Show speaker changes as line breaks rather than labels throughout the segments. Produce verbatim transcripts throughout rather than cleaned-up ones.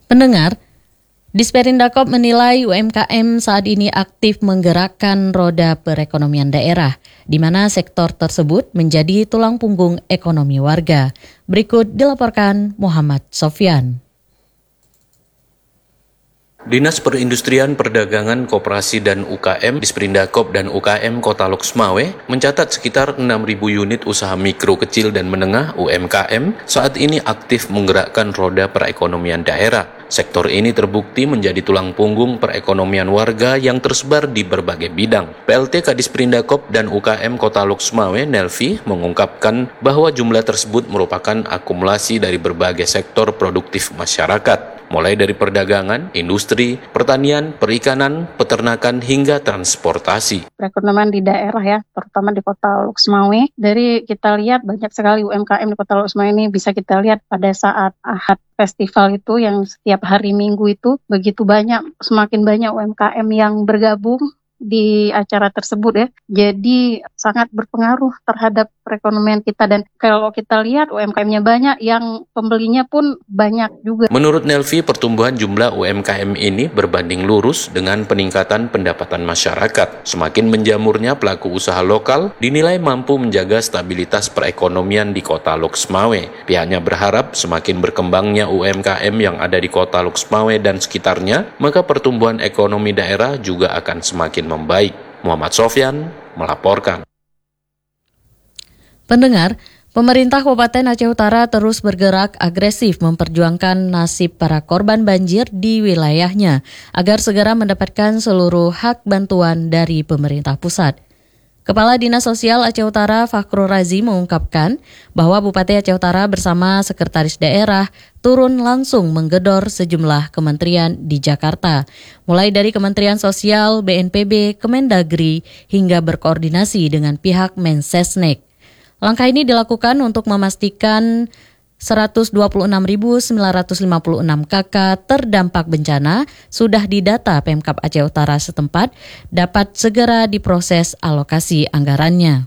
Pendengar, Disperindakop menilai U M K M saat ini aktif menggerakkan roda perekonomian daerah, di mana sektor tersebut menjadi tulang punggung ekonomi warga. Berikut dilaporkan Muhammad Sofyan.
Dinas Perindustrian, Perdagangan, Koperasi dan U K M, Disperindakop dan U K M Kota Loksmawe mencatat sekitar enam ribu unit usaha mikro, kecil dan menengah U M K M saat ini aktif menggerakkan roda perekonomian daerah. Sektor ini terbukti menjadi tulang punggung perekonomian warga yang tersebar di berbagai bidang. P L T Kadis Perindakop dan U K M Kota Loksmawe, Nelvi, mengungkapkan bahwa jumlah tersebut merupakan akumulasi dari berbagai sektor produktif masyarakat, mulai dari perdagangan, industri, pertanian, perikanan, peternakan, hingga transportasi.
Perekonomian di daerah ya, terutama di Kota Loksmawe. Dari kita lihat banyak sekali U M K M di Kota Loksmawe ini, bisa kita lihat pada saat Ahad Festival itu yang setiap hari Minggu itu begitu banyak, semakin banyak U M K M yang bergabung di acara tersebut ya. Jadi sangat berpengaruh terhadap perekonomian kita, dan kalau kita lihat U M K M-nya banyak, yang pembelinya pun banyak juga.
Menurut Nelvi, pertumbuhan jumlah U M K M ini berbanding lurus dengan peningkatan pendapatan masyarakat. Semakin menjamurnya pelaku usaha lokal dinilai mampu menjaga stabilitas perekonomian di Kota Loksmawe. Pihaknya berharap semakin berkembangnya U M K M yang ada di Kota Loksmawe dan sekitarnya, maka pertumbuhan ekonomi daerah juga akan semakin membaik. Muhammad Sofyan melaporkan.
Pendengar, pemerintah Kabupaten Aceh Utara terus bergerak agresif memperjuangkan nasib para korban banjir di wilayahnya agar segera mendapatkan seluruh hak bantuan dari pemerintah pusat. Kepala Dinas Sosial Aceh Utara Fakhrul Razi mengungkapkan bahwa Bupati Aceh Utara bersama Sekretaris Daerah turun langsung menggedor sejumlah kementerian di Jakarta, mulai dari Kementerian Sosial, B N P B, Kemendagri, hingga berkoordinasi dengan pihak Mensesnek. Langkah ini dilakukan untuk memastikan seratus dua puluh enam ribu sembilan ratus lima puluh enam K K terdampak bencana sudah didata Pemkab Aceh Utara setempat dapat segera diproses alokasi anggarannya.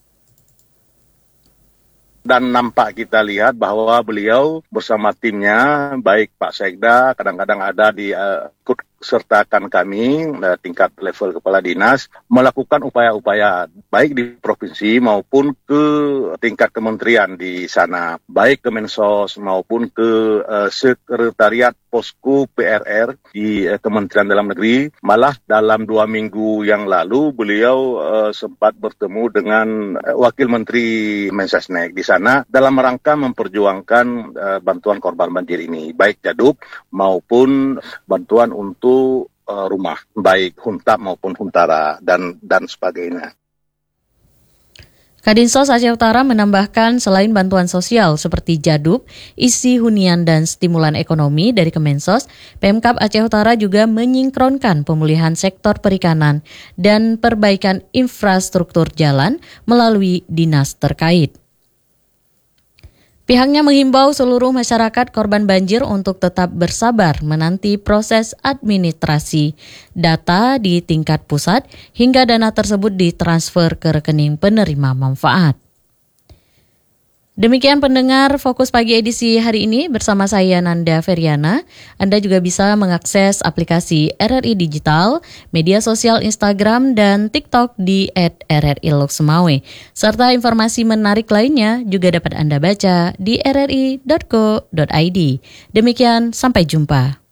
Dan nampak kita lihat bahwa beliau bersama timnya, baik Pak Sekda, kadang-kadang ada di uh, ikut sertakan kami uh, tingkat level kepala dinas, melakukan upaya-upaya baik di provinsi maupun ke tingkat kementerian di sana, baik ke Mensos maupun ke uh, sekretariat posko P R R di uh, Kementerian Dalam Negeri. Malah dalam dua minggu yang lalu beliau uh, sempat bertemu dengan uh, Wakil Menteri Mensesnek di sana dalam rangka memperjuangkan uh, bantuan korban banjir ini, baik jaduk maupun bantuan untuk uh, rumah, baik Huntap maupun Huntara dan dan sebagainya.
Kadinsos Aceh Utara menambahkan selain bantuan sosial seperti jaduk, isi hunian dan stimulan ekonomi dari Kemensos, Pemkab Aceh Utara juga menyingkronkan pemulihan sektor perikanan dan perbaikan infrastruktur jalan melalui dinas terkait. Pihaknya menghimbau seluruh masyarakat korban banjir untuk tetap bersabar menanti proses administrasi data di tingkat pusat hingga dana tersebut ditransfer ke rekening penerima manfaat. Demikian pendengar Fokus Pagi edisi hari ini bersama saya Nanda Feriana. Anda juga bisa mengakses aplikasi R R I Digital, media sosial Instagram dan TikTok di et R R I Loksmawe. Serta informasi menarik lainnya juga dapat Anda baca di r r i dot co dot i d. Demikian, sampai jumpa.